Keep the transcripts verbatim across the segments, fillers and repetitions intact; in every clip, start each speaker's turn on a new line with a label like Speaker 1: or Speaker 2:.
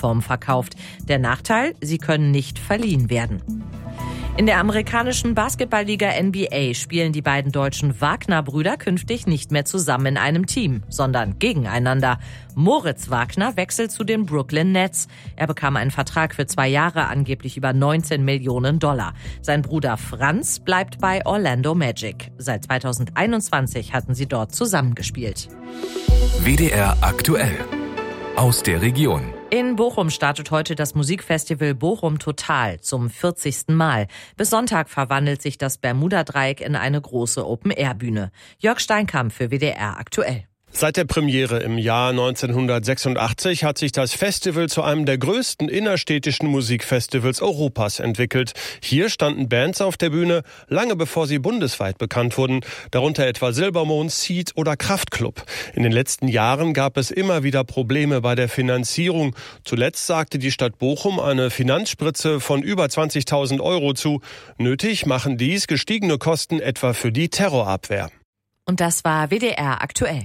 Speaker 1: Plattformen verkauft. Der Nachteil, sie können nicht verliehen werden. In der amerikanischen Basketballliga N B A spielen die beiden deutschen Wagner-Brüder künftig nicht mehr zusammen in einem Team, sondern gegeneinander. Moritz Wagner wechselt zu den Brooklyn Nets. Er bekam einen Vertrag für zwei Jahre, angeblich über neunzehn Millionen Dollar. Sein Bruder Franz bleibt bei Orlando Magic. Seit zweitausendeinundzwanzig hatten sie dort zusammengespielt.
Speaker 2: W D R aktuell aus der Region.
Speaker 1: In Bochum startet heute das Musikfestival Bochum Total zum vierzigsten Mal. Bis Sonntag verwandelt sich das Bermuda-Dreieck in eine große Open-Air-Bühne. Jörg Steinkamp für W D R aktuell.
Speaker 3: Seit der Premiere im Jahr neunzehnhundertsechsundachtzig hat sich das Festival zu einem der größten innerstädtischen Musikfestivals Europas entwickelt. Hier standen Bands auf der Bühne, lange bevor sie bundesweit bekannt wurden, darunter etwa Silbermond, Seed oder Kraftklub. In den letzten Jahren gab es immer wieder Probleme bei der Finanzierung. Zuletzt sagte die Stadt Bochum eine Finanzspritze von über zwanzigtausend Euro zu. Nötig machen dies gestiegene Kosten etwa für die Terrorabwehr.
Speaker 1: Und das war W D R aktuell.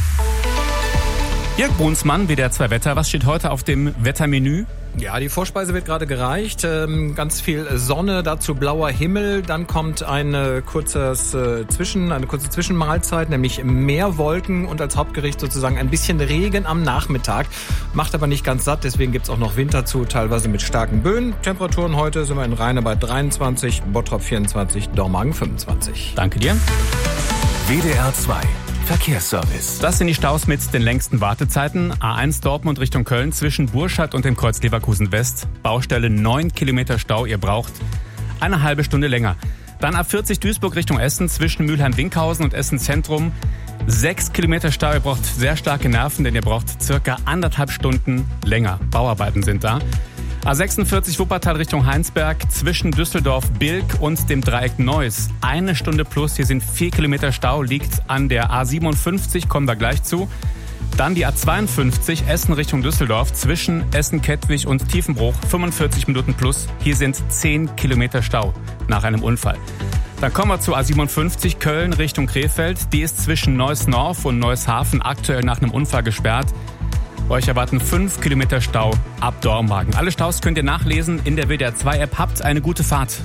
Speaker 4: Jörg Brunsmann, W D R zwei Wetter. Was steht heute auf dem Wettermenü?
Speaker 5: Ja, die Vorspeise wird gerade gereicht. Ähm, ganz viel Sonne, dazu blauer Himmel. Dann kommt eine, kurzes, äh, Zwischen, eine kurze Zwischenmahlzeit, nämlich mehr Wolken und als Hauptgericht sozusagen ein bisschen Regen am Nachmittag. Macht aber nicht ganz satt, deswegen gibt's auch noch Wind dazu, teilweise mit starken Böen. Temperaturen heute sind wir in Rheine bei dreiundzwanzig, Bottrop vierundzwanzig, Dormagen fünfundzwanzig.
Speaker 4: Danke dir.
Speaker 2: W D R zwei Verkehrsservice.
Speaker 4: Das sind die Staus mit den längsten Wartezeiten. A eins Dortmund Richtung Köln zwischen Burscheid und dem Kreuz Leverkusen West. Baustelle neun Kilometer Stau. Ihr braucht eine halbe Stunde länger. Dann A vierzig Duisburg Richtung Essen zwischen Mülheim-Winkhausen und Essen Zentrum. Sechs Kilometer Stau. Ihr braucht sehr starke Nerven, denn ihr braucht circa anderthalb Stunden länger. Bauarbeiten sind da. A sechsundvierzig Wuppertal Richtung Heinsberg zwischen Düsseldorf-Bilk und dem Dreieck Neuss. Eine Stunde plus, hier sind vier Kilometer Stau, liegt an der A siebenundfünfzig, kommen wir gleich zu. Dann die A zweiundfünfzig Essen Richtung Düsseldorf zwischen Essen-Kettwig und Tiefenbruch, fünfundvierzig Minuten plus. Hier sind zehn Kilometer Stau nach einem Unfall. Dann kommen wir zu A siebenundfünfzig Köln Richtung Krefeld. Die ist zwischen Neuss-Norf und Neuss-Hafen aktuell nach einem Unfall gesperrt. Euch erwarten fünf Kilometer Stau ab Dormagen. Alle Staus könnt ihr nachlesen in der W D R zwei App. Habt eine gute Fahrt.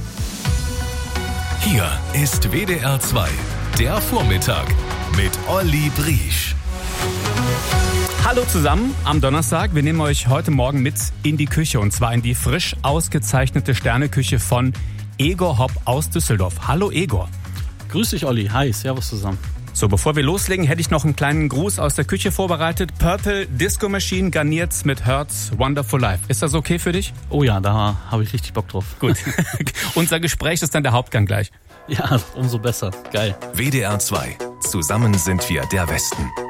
Speaker 2: Hier ist W D R zwei, der Vormittag mit Olli Briesch.
Speaker 4: Hallo zusammen am Donnerstag. Wir nehmen euch heute Morgen mit in die Küche und zwar in die frisch ausgezeichnete Sterneküche von Egor Hopp aus Düsseldorf. Hallo Egor.
Speaker 6: Grüß dich Olli. Hi, servus zusammen.
Speaker 4: So, bevor wir loslegen, hätte ich noch einen kleinen Gruß aus der Küche vorbereitet. Purple Disco Machine garniert mit Hertz Wonderful Life. Ist das okay für dich?
Speaker 6: Oh ja, da habe ich richtig Bock drauf.
Speaker 4: Gut. Unser Gespräch ist dann der Hauptgang gleich.
Speaker 6: Ja, umso besser. Geil.
Speaker 2: W D R zwei. Zusammen sind wir der Westen.